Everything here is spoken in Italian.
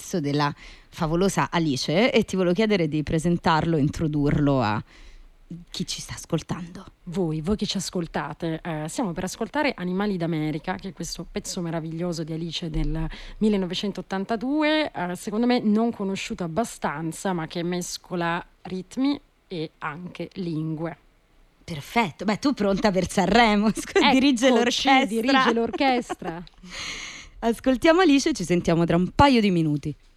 pezzo della favolosa Alice e ti volevo chiedere di presentarlo, introdurlo a chi ci sta ascoltando. Voi che ci ascoltate, stiamo per ascoltare Animali d'America, che è questo pezzo meraviglioso di Alice del 1982, secondo me non conosciuto abbastanza, ma che mescola ritmi e anche lingue. Perfetto, beh, tu pronta per Sanremo, dirige l'orchestra. Dirige l'orchestra. Ascoltiamo Alice e ci sentiamo tra un paio di minuti.